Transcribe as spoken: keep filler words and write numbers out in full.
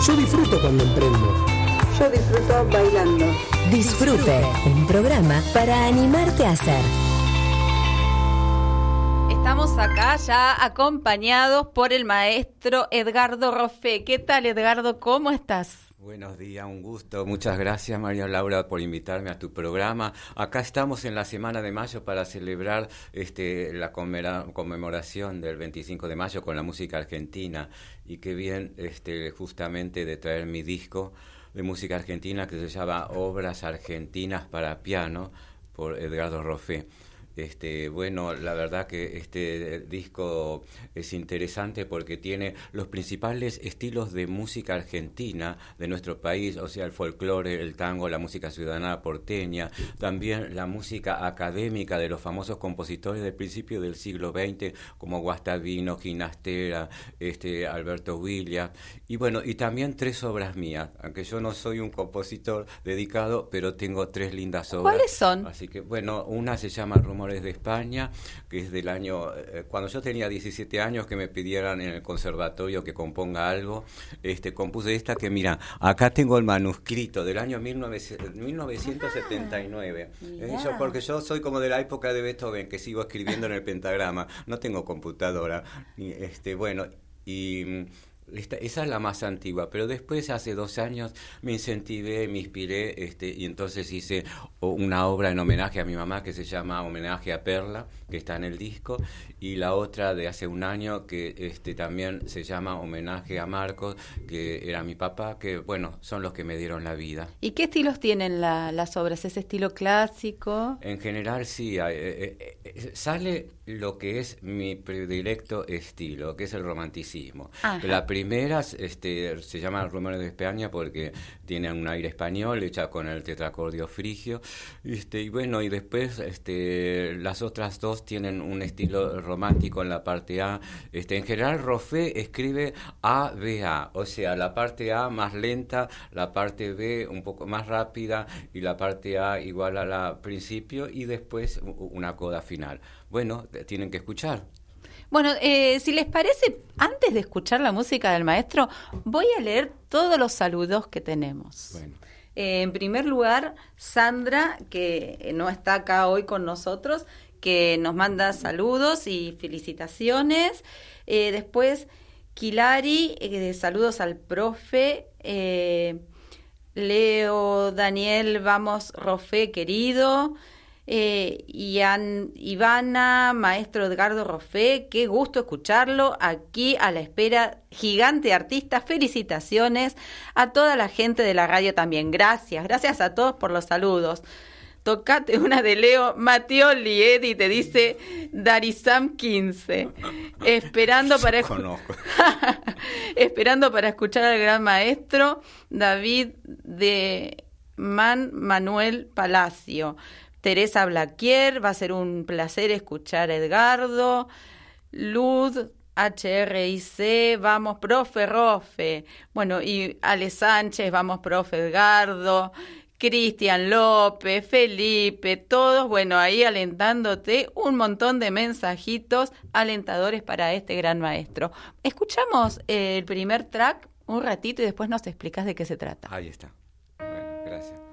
Yo disfruto cuando emprendo. Yo disfruto bailando. Disfrute, un programa para animarte a hacer. Estamos acá ya acompañados por el maestro Edgardo Roffé. ¿Qué tal, Edgardo? ¿Cómo estás? Buenos días, un gusto. Muchas gracias, María Laura, por invitarme a tu programa. Acá estamos en la Semana de Mayo para celebrar este, la conmemoración del veinticinco de mayo con la música argentina. Y qué bien este, justamente de traer mi disco de música argentina que se llama Obras Argentinas para Piano por Edgardo Roffé. Este, bueno, la verdad que este disco es interesante porque tiene los principales estilos de música argentina de nuestro país, o sea, el folclore, el tango, la música ciudadana porteña, también la música académica de los famosos compositores del principio del siglo veinte, como Guastavino, Ginastera, este, Alberto Williams, y bueno, y también tres obras mías, aunque yo no soy un compositor dedicado, pero tengo tres lindas obras. ¿Cuáles son? Así que, bueno, una se llama Rumores de España, que es del año, eh, cuando yo tenía diecisiete años, que me pidieran en el conservatorio que componga algo, este, compuse esta que, mira, acá tengo el manuscrito del año mil novecientos setenta y nueve, ah, eh, yo, porque yo soy como de la época de Beethoven, que sigo escribiendo en el pentagrama, no tengo computadora, y, este, bueno, y... Esta, esa es la más antigua, pero después hace dos años me incentivé, me inspiré este, y entonces hice una obra en homenaje a mi mamá que se llama Homenaje a Perla, que está en el disco, y la otra de hace un año que este, también se llama Homenaje a Marcos, que era mi papá, que bueno, son los que me dieron la vida. ¿Y qué estilos tienen la, las obras? ¿Es estilo clásico? En general sí, eh, eh, eh, sale lo que es mi predilecto estilo, que es el romanticismo. Ajá. La primera este, se llama Rumores de España porque tiene un aire español, hecha con el tetracordio frigio, este, y bueno, y después este, las otras dos tienen un estilo romántico en la parte A. Este, en general Roffé escribe A B A, o sea, la parte A más lenta, la parte B un poco más rápida y la parte A igual a la principio y después una coda final. Bueno, tienen que escuchar. Bueno, eh, si les parece, antes de escuchar la música del maestro, voy a leer todos los saludos que tenemos. Bueno. Eh, en primer lugar, Sandra, que no está acá hoy con nosotros, que nos manda saludos y felicitaciones. Eh, después, Kilari, eh, saludos al profe. Eh, Leo, Daniel, vamos, Roffé, querido. Eh, Ian, Ivana, maestro Edgardo Roffé, qué gusto escucharlo aquí a la espera, gigante artista, felicitaciones a toda la gente de la radio también, gracias, gracias a todos por los saludos. Tocate una de Leo Mattioli, Eddie, te dice Darisam quince, esperando para escu- esperando para escuchar al gran maestro David de Man Manuel Palacio. Teresa Blaquier, va a ser un placer escuchar a Edgardo. Luz, H R I C, vamos, profe Roffé. Bueno, y Ale Sánchez, vamos, profe Edgardo. Cristian López, Felipe, todos, bueno, ahí alentándote, un montón de mensajitos alentadores para este gran maestro. Escuchamos el primer track un ratito y después nos explicas de qué se trata. Ahí está. Bueno, gracias.